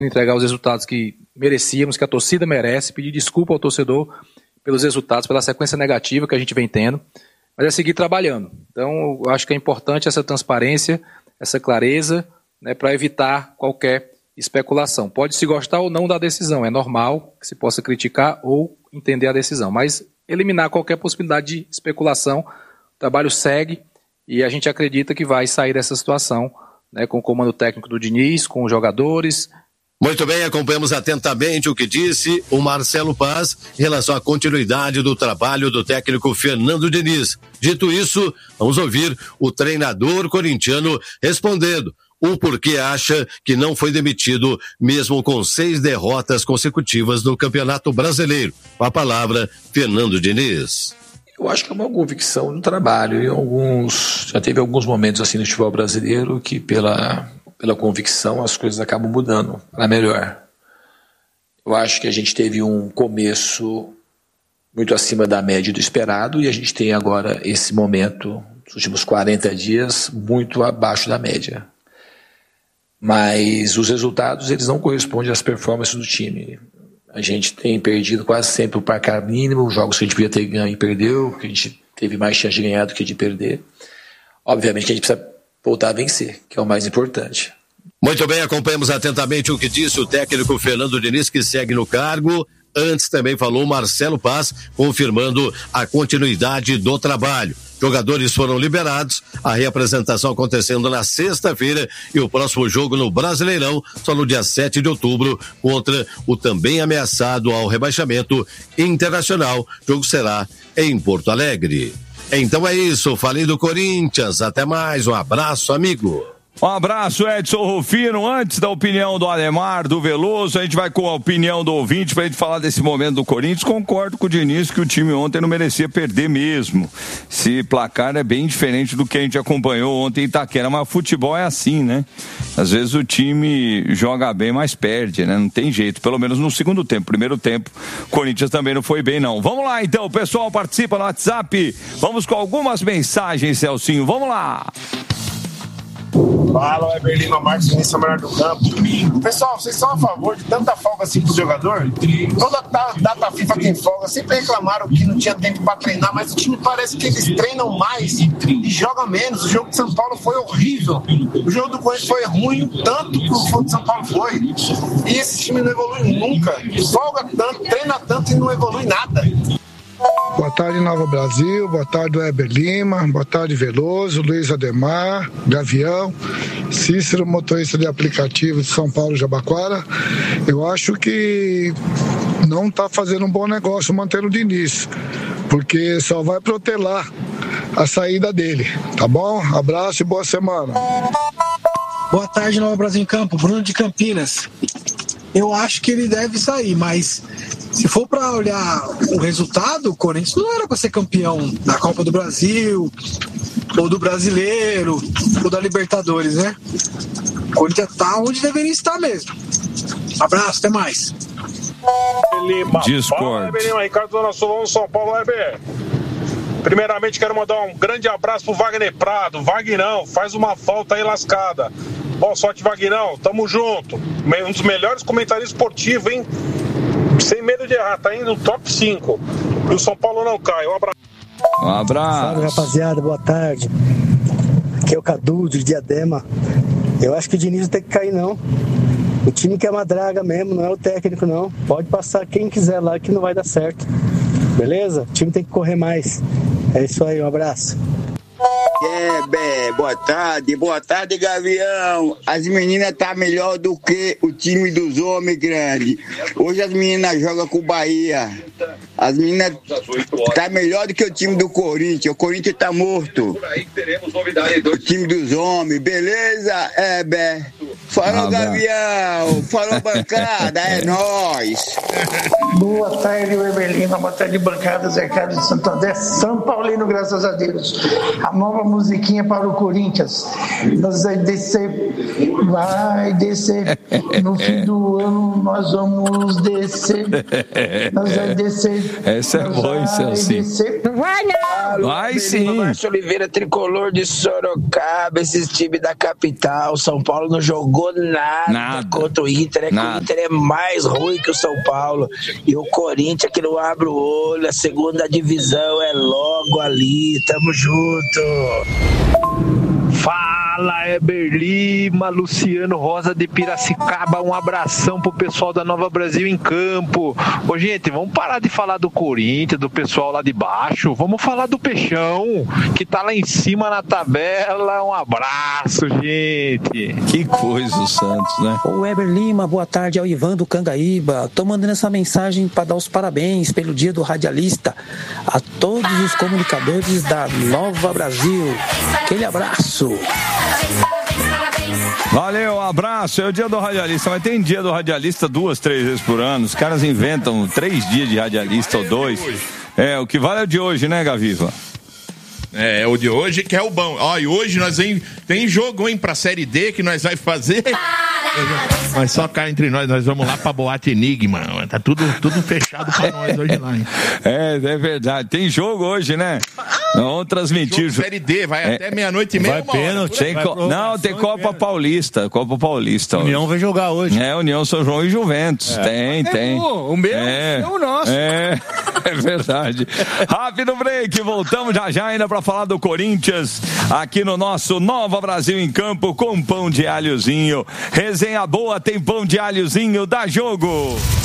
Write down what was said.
entregar os resultados que merecíamos, que a torcida merece, pedir desculpa ao torcedor pelos resultados, pela sequência negativa que a gente vem tendo, mas é seguir trabalhando. Então, eu acho que é importante essa transparência, essa clareza, né, para evitar qualquer especulação. Pode se gostar ou não da decisão, é normal que se possa criticar ou entender a decisão, mas eliminar qualquer possibilidade de especulação. O trabalho segue e a gente acredita que vai sair dessa situação, né, com o comando técnico do Diniz, com os jogadores. Muito bem, acompanhamos atentamente o que disse o Marcelo Paz em relação à continuidade do trabalho do técnico Fernando Diniz. Dito isso, vamos ouvir o treinador corintiano respondendo o porquê acha que não foi demitido mesmo com 6 derrotas consecutivas no Campeonato Brasileiro. Com a palavra, Fernando Diniz. Eu acho que é uma convicção no trabalho. Já teve alguns momentos assim no futebol brasileiro que pela convicção as coisas acabam mudando para melhor. Eu acho que a gente teve um começo muito acima da média do esperado e a gente tem agora esse momento, nos últimos 40 dias, muito abaixo da média. Mas os resultados eles não correspondem às performances do time. A gente tem perdido quase sempre o placar mínimo, os jogos que a gente podia ter ganho e perdeu, que a gente teve mais chance de ganhar do que de perder. Obviamente que a gente precisa voltar a vencer, que é o mais importante. Muito bem, acompanhamos atentamente o que disse o técnico Fernando Diniz, que segue no cargo. Antes também falou Marcelo Paz, confirmando a continuidade do trabalho. Jogadores foram liberados, a reapresentação acontecendo na sexta-feira e o próximo jogo no Brasileirão só no dia 7 de outubro contra o também ameaçado ao rebaixamento Internacional. O jogo será em Porto Alegre. Então é isso, falei do Corinthians, até mais, um abraço, amigo. Um abraço, Edson Rufino. Antes da opinião do Ademar, do Veloso, a gente vai com a opinião do ouvinte pra gente falar desse momento do Corinthians. Concordo com o Diniz que o time ontem não merecia perder mesmo. Esse placar é bem diferente do que a gente acompanhou ontem em Itaquera, mas futebol é assim, né? Às vezes o time joga bem, mas perde, né? Não tem jeito, pelo menos no segundo tempo. Primeiro tempo, o Corinthians também não foi bem, não. Vamos lá, então, o pessoal participa no WhatsApp. Vamos com algumas mensagens, Celcinho. Vamos lá. Fala, Eberlino Marques, Vinícius Melhor do Campo. Pessoal, vocês são a favor de tanta folga assim pro jogador? Toda data FIFA tem folga. Sempre reclamaram que não tinha tempo pra treinar, mas o time parece que eles treinam mais e jogam menos. O jogo de São Paulo foi horrível. O jogo do Corinthians foi ruim, tanto que o jogo de São Paulo foi. E esse time não evolui nunca. Folga tanto, treina tanto e não evolui nada. Boa tarde, Nova Brasil, boa tarde, Weber Lima, boa tarde, Veloso, Luiz Ademar, Gavião, Cícero, motorista de aplicativo de São Paulo, Jabaquara. Eu acho que não está fazendo um bom negócio mantendo o Diniz, porque só vai protelar a saída dele, tá bom? Abraço e boa semana. Boa tarde, Nova Brasil em Campo, Bruno de Campinas. Eu acho que ele deve sair, mas se for para olhar o resultado, o Corinthians não era para ser campeão da Copa do Brasil, ou do Brasileiro, ou da Libertadores, né? O Corinthians está onde deveria estar mesmo. Abraço, até mais. Discord. Fala, Ricardo Dona Sul, São Paulo, Weber. Primeiramente quero mandar um grande abraço pro Wagner Prado. Vagnão, faz uma falta aí lascada. Boa sorte, Vagnão, tamo junto. Um dos melhores comentaristas esportivos, hein? Sem medo de errar, tá indo no top 5. E o São Paulo não cai. Um abraço. Um abraço. Salve, rapaziada, boa tarde. Aqui é o Cadu, de Diadema. Eu acho que o Diniz não tem que cair, não. O time que é uma draga mesmo, não é o técnico, não. Pode passar quem quiser lá que não vai dar certo. Beleza? O time tem que correr mais. É isso aí, um abraço. Boa tarde, Gavião. As meninas tá melhor do que o time dos homens grandes. Hoje as meninas jogam com o Bahia. As meninas tá melhor do que o time do Corinthians. O Corinthians tá morto. O time dos homens, beleza? Falou, Gavião. Falou, bancada. É nóis. Boa tarde, Evelina. Boa tarde, bancada. Zé Carlos de Santo André. São Paulino, graças a Deus. A nova musiquinha para o Corinthians. Nós vai descer. No fim do ano nós vamos descer. Nós vai descer. Essa é boa, Celcinho. Não vai não. Vai sim. Márcio Oliveira, tricolor de Sorocaba. Esses times da capital. São Paulo não jogou jogou nada contra o Inter. Que o Inter é mais ruim que o São Paulo. E o Corinthians que não abre o olho, a segunda divisão é logo ali. Tamo junto. Fala, Heber Lima, Luciano Rosa de Piracicaba, um abração pro pessoal da Nova Brasil em Campo. Ô, gente, vamos parar de falar do Corinthians, do pessoal lá de baixo, vamos falar do Peixão, que tá lá em cima na tabela. Um abraço, gente. Que coisa o Santos, né? Ô, Heber Lima, boa tarde, é o Ivan do Cangaíba. Tô mandando essa mensagem para dar os parabéns pelo dia do radialista a todos os comunicadores da Nova Brasil. Aquele abraço. Valeu, um abraço. É o dia do radialista, mas tem dia do radialista 2, 3 vezes por ano. Os caras inventam 3 dias de radialista ou 2. O que vale é o de hoje, né, Gaviva? É o de hoje que é o bom. Ó, e hoje nós tem jogo, hein, pra Série D que nós vai fazer. Mas só cá entre nós vamos lá pra Boate Enigma. Tá tudo fechado pra nós hoje lá, hein? É verdade. Tem jogo hoje, né? Vamos transmitir. Jogo Série D, vai até meia-noite e meia. Vai pênalti. Tem Copa Paulista. Copa Paulista. União vai jogar hoje. União São João e Juventus. Tem. O meu é o nosso. É verdade. Rápido break. Voltamos já ainda pra falar do Corinthians aqui no nosso Nova Brasil em Campo com pão de alhozinho. Resenha boa, tem pão de alhozinho, dá jogo.